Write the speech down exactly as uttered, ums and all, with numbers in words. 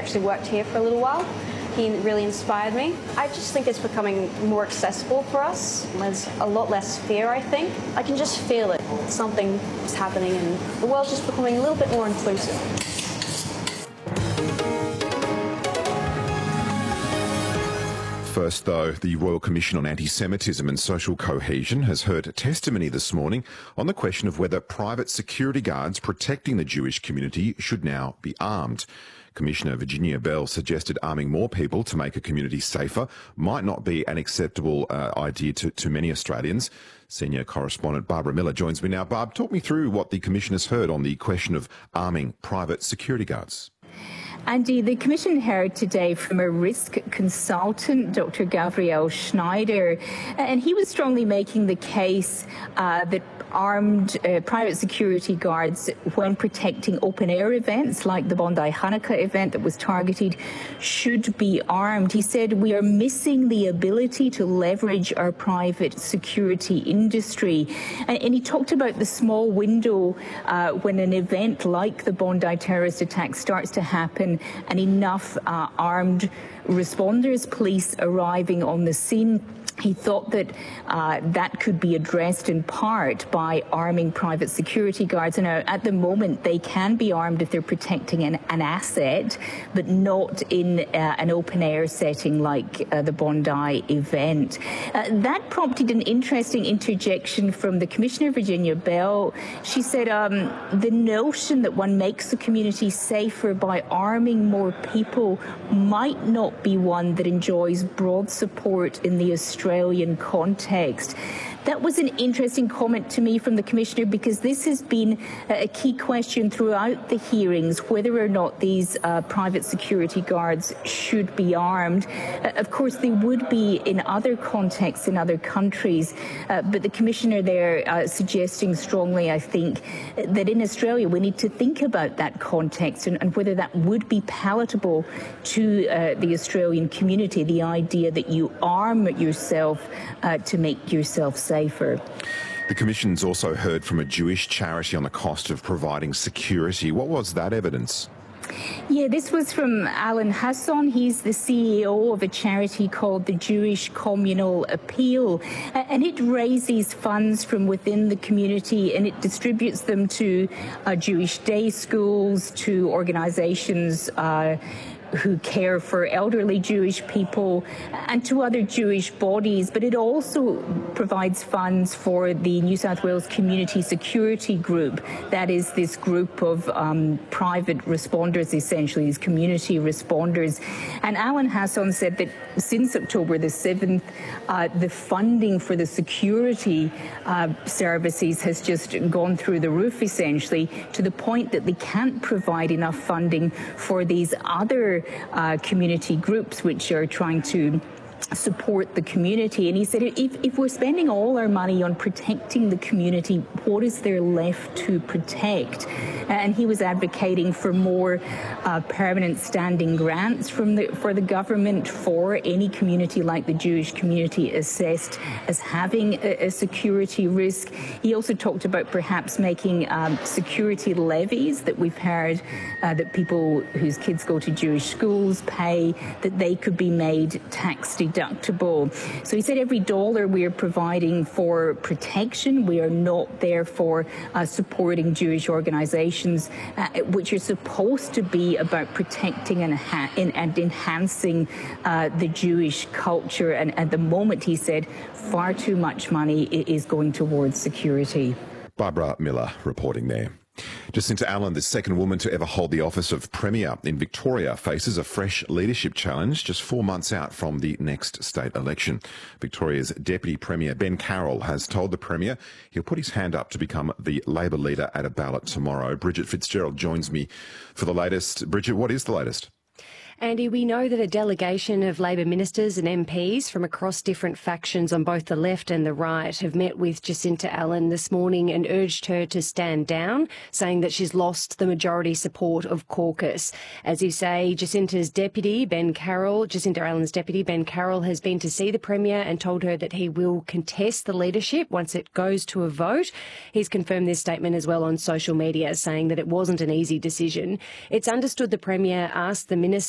actually worked here for a little while. He really inspired me. I just think it's becoming more accessible for us. There's a lot less fear, I think. I can just feel it. Something is happening and the world's just becoming a little bit more inclusive. First, though, the Royal Commission on Anti-Semitism and Social Cohesion has heard testimony this morning on the question of whether private security guards protecting the Jewish community should now be armed. Commissioner Virginia Bell suggested arming more people to make a community safer might not be an acceptable uh, idea to, to many Australians. Senior correspondent Barbara Miller joins me now. Barb, talk me through what the Commission has heard on the question of arming private security guards. Andy, the Commission heard today from a risk consultant, Doctor Gabriel Schneider, and he was strongly making the case uh, that armed uh, private security guards, when protecting open-air events like the Bondi Hanukkah event that was targeted, should be armed. He said, we are missing the ability to leverage our private security industry. And, and he talked about the small window uh, when an event like the Bondi terrorist attack starts to happen and enough uh, armed responders, police arriving on the scene. He thought that uh, that could be addressed in part by arming private security guards. And uh, at the moment, they can be armed if they're protecting an, an asset, but not in uh, an open-air setting like uh, the Bondi event. Uh, that prompted an interesting interjection from the Commissioner, Virginia Bell. She said um, the notion that one makes the community safer by arming more people might not be one that enjoys broad support in the Australian Australian context. That was an interesting comment to me from the Commissioner, because this has been a key question throughout the hearings, whether or not these uh, private security guards should be armed. Uh, of course, they would be in other contexts in other countries, uh, but the Commissioner there uh, suggesting strongly, I think, that in Australia we need to think about that context and, and whether that would be palatable to uh, the Australian community, the idea that you arm yourself uh, to make yourself safe. Safer. The Commission's also heard from a Jewish charity on the cost of providing security. What was that evidence? Yeah, this was from Alan Hasson. He's the C E O of a charity called the Jewish Communal Appeal, and it raises funds from within the community and it distributes them to uh, Jewish day schools, to organizations uh, who care for elderly Jewish people, and to other Jewish bodies, but it also provides funds for the New South Wales Community Security Group. That is this group of um, private responders, essentially, these community responders. And Alan Hasson said that since October the seventh, uh, the funding for the security uh, services has just gone through the roof, essentially, to the point that they can't provide enough funding for these other Uh, community groups which are trying to support the community. And he said, if, if we're spending all our money on protecting the community, what is there left to protect? And he was advocating for more uh, permanent standing grants from the, for the government for any community like the Jewish community assessed as having a, a security risk. He also talked about perhaps making um, security levies that we've heard uh, that people whose kids go to Jewish schools pay, that they could be made tax deductible. So he said every dollar we are providing for protection, we are not therefore uh, supporting Jewish organizations, uh, which are supposed to be about protecting and, ha- and enhancing uh, the Jewish culture. And at the moment, he said, far too much money is going towards security. Barbara Miller reporting there. Jacinta Allen, the second woman to ever hold the office of Premier in Victoria, faces a fresh leadership challenge just four months out from the next state election. Victoria's Deputy Premier Ben Carroll has told the Premier he'll put his hand up to become the Labor leader at a ballot tomorrow. Bridget Fitzgerald joins me for the latest. Bridget, what is the latest? Andy, we know that a delegation of Labor ministers and M Ps from across different factions on both the left and the right have met with Jacinta Allen this morning and urged her to stand down, saying that she's lost the majority support of caucus. As you say, Jacinta's deputy, Ben Carroll, Jacinta Allen's deputy, Ben Carroll, has been to see the Premier and told her that he will contest the leadership once it goes to a vote. He's confirmed this statement as well on social media, saying that it wasn't an easy decision. It's understood the Premier asked the minister